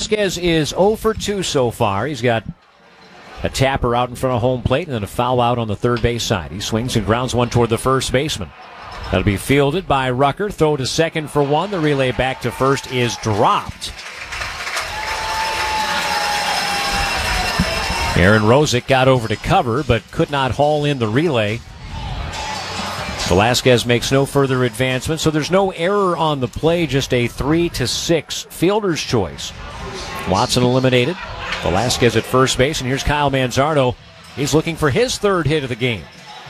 Velasquez is 0 for 2 so far. He's got a tapper out in front of home plate and then a foul out on the third base side. He swings and grounds one toward the first baseman. That'll be fielded by Rucker. Throw to second for one. The relay back to first is dropped. Aaron Rosick got over to cover but could not haul in the relay. Velasquez makes no further advancement, so there's no error on the play, just a 3-6 fielder's choice. Watson eliminated. Velasquez at first base, and here's Kyle Manzardo. He's looking for his third hit of the game.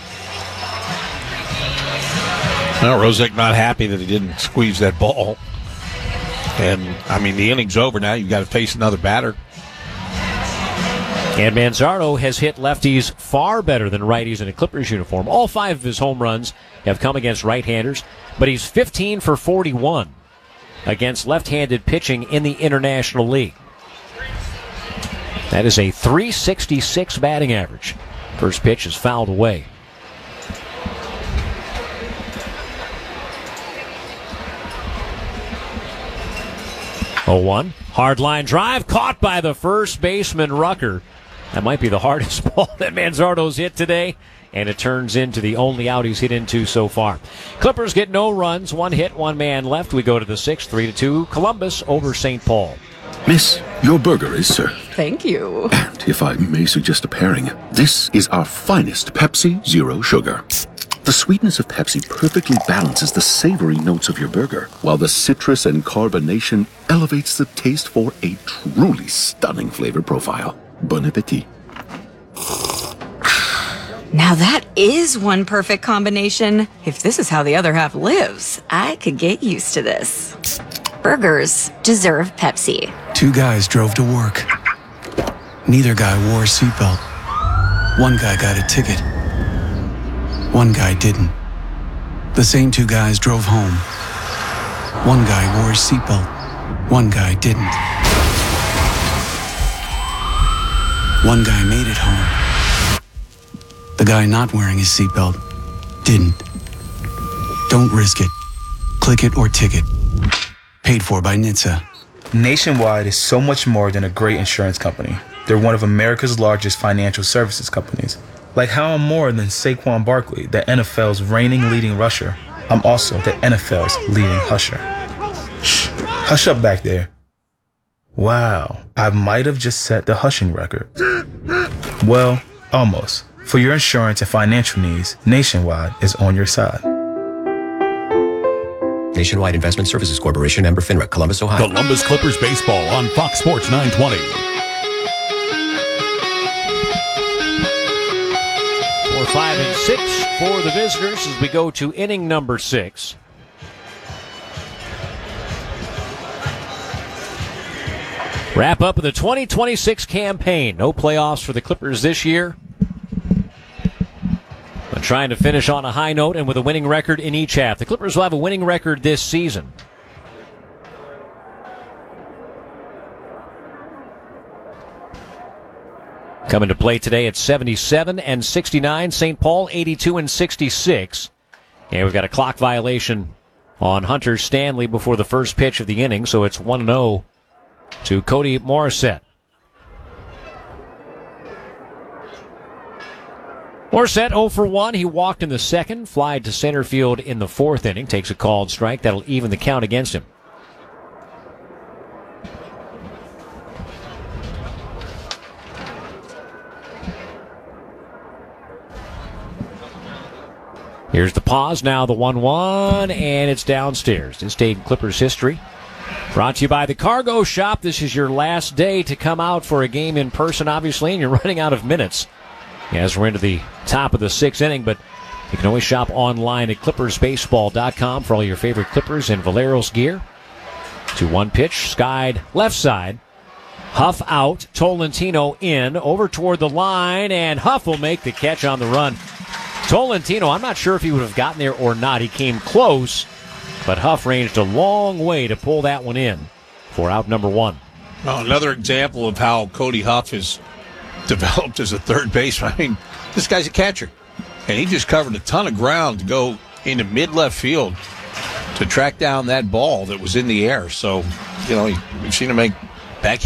Well, Rosick not happy that he didn't squeeze that ball. And, the inning's over now. You've got to face another batter. And Manzardo has hit lefties far better than righties in a Clippers uniform. All 5 of his home runs have come against right-handers, but he's 15 for 41 against left-handed pitching in the International League. That is a .366 batting average. First pitch is fouled away. 0-1. Hard line drive caught by the first baseman, Rucker. That might be the hardest ball that Manzardo's hit today, and it turns into the only out he's hit into so far. Clippers get no runs, 1 hit, 1 man left. We go to the 6th, 3-2, Columbus over St. Paul. Miss, your burger is served. Thank you. And if I may suggest a pairing, this is our finest Pepsi Zero Sugar. The sweetness of Pepsi perfectly balances the savory notes of your burger, while the citrus and carbonation elevates the taste for a truly stunning flavor profile. Bon appetit. Now that is one perfect combination. If this is how the other half lives, I could get used to this. Burgers deserve Pepsi. 2 guys drove to work. Neither guy wore a seatbelt. One guy got a ticket. One guy didn't. The same 2 guys drove home. One guy wore a seatbelt. One guy didn't. One guy made it home. The guy not wearing his seatbelt didn't. Don't risk it. Click it or ticket. Paid for by NHTSA. Nationwide is so much more than a great insurance company. They're one of America's largest financial services companies. Like how I'm more than Saquon Barkley, the NFL's reigning leading rusher. I'm also the NFL's leading husher. Shh, hush up back there. Wow, I might have just set the hushing record. Well, almost. For your insurance and financial needs, Nationwide is on your side. Nationwide Investment Services Corporation, member FINRA, Columbus, Ohio. Columbus Clippers baseball on Fox Sports 920. 4, 5, and 6 for the visitors as we go to inning number 6. Wrap up of the 2026 campaign. No playoffs for the Clippers this year. But trying to finish on a high note and with a winning record in each half. The Clippers will have a winning record this season. Coming to play today at 77 and 69. St. Paul 82 and 66. And we've got a clock violation on Hunter Stanley before the first pitch of the inning, so it's 1-0 to Cody Morissette. Morissette 0 for 1. He walked in the second, flied to center field in the 4th inning, takes a called strike. That'll even the count against him. Here's the pause, now the 1-1, and it's downstairs. This day in Clippers history. Brought to you by the Cargo Shop. This is your last day to come out for a game in person, obviously, and you're running out of minutes as we're into the top of the 6th inning, but you can always shop online at ClippersBaseball.com for all your favorite Clippers and Valeros gear. 2-1 pitch, skied left side. Huff out, Tolentino in, over toward the line, and Huff will make the catch on the run. Tolentino, I'm not sure if he would have gotten there or not. He came close, but Huff ranged a long way to pull that one in for out number 1. Well, another example of how Cody Huff is developed as a third baseman. I mean, this guy's a catcher, and he just covered a ton of ground to go into mid-left field to track down that ball that was in the air. So, we've seen him make